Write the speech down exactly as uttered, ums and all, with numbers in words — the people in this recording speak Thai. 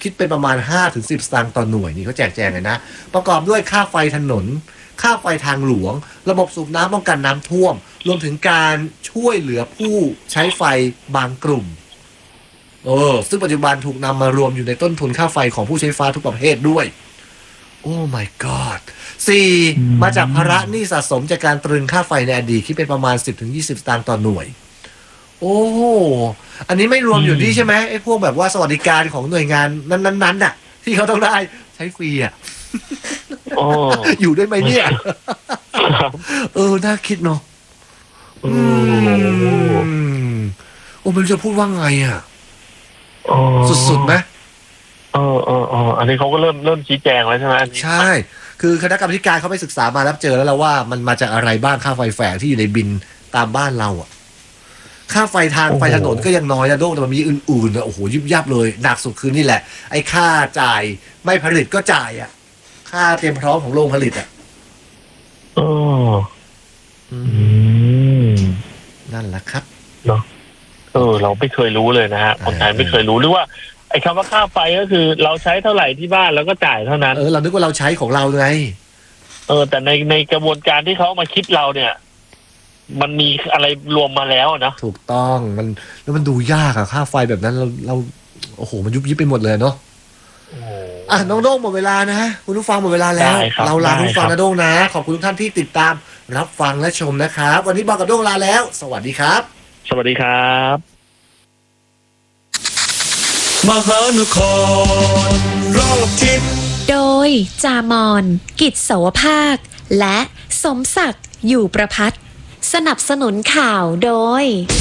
คิดเป็นประมาณ ห้าถึงสิบ สตางค์ต่อหน่วยนี่เขาแจกแจงเลยนะประกอบด้วยค่าไฟถนนค่าไฟทางหลวงระบบสูบน้ำป้องกันน้ำท่วมรวมถึงการช่วยเหลือผู้ใช้ไฟบางกลุ่มเออซึ่งปัจจุบันถูกนำมารวมอยู่ในต้นทุนค่าไฟของผู้ใช้ไฟทุกประเภทด้วยโอ้ my god สี่มาจากภาระหนี้สะสมจากการตรึงค่าไฟในอดีตคิดเป็นประมาณ สิบถึงยี่สิบ สตางค์ต่อหน่วยโอ้อันนี้ไม่รวมอยู่นี่ใช่ไหมไอ้พวกแบบว่าสวัสดิการของหน่วยงานนั้นๆน่ะที่เขาต้องได้ใช้ฟรีอ่ะอยู่ได้ไหมเนี่ยเออน่าคิดเนาะอืมโอ้ไม่รู้จะพูดว่าไงอ่ะสุดๆไหมเออเออเอออันนี้เขาก็เริ่มเริ่มชี้แจงแล้วใช่ไหมใช่คือคณะกรรมการเขาไปศึกษามาแล้วเจอแล้วว่ามันมาจากอะไรบ้างค่าไฟแฝงที่อยู่ในบินตามบ้านเราอ่ะค่าไฟทางไฟถนนก็ยังน้อยนะโดกแต่มันมีอื่นๆนะโอ้โหยิบยับเลยหนักสุดคือนี่แหละไอ้ค่าจ่ายไม่ผลิตก็จ่ายอ่ะค่าเตรียมพร้อมของโรงผลิตอ่ะเอออืมนั่นแหละครับเนาะเออเราไม่เคยรู้เลยนะฮะคนไทยไม่เคยรู้หรือว่าไอ้คำว่าค่าไฟก็คือเราใช้เท่าไหร่ที่บ้านแล้วก็จ่ายเท่านั้นเออเรานึกว่าเราใช้ของเราไงเออแต่ในในกระบวนการที่เขามาคิดเราเนี่ยมันมีอะไรรวมมาแล้วนะถูกต้องมันแล้วมันดูยากอะค่าไฟแบบนั้นเราเราโอ้โหมันยุบยิบไปหมดเลยเนาะอ่ะน้องโด้งหมดเวลานะคุณผู้ฟังหมดเวลาแล้วเราลาคุณผู้ฟังนะโด้งนะขอบคุณทุกท่านที่ติดตามรับฟังและชมนะครับวันนี้บอกกับโด้งลาแล้วสวัสดีครับสวัสดีครับมหานครรอบทิศโดยจามอนกิจเสาวภาคและสมศักดิ์อยู่ประพัฒน์สนับสนุนข่าวโดย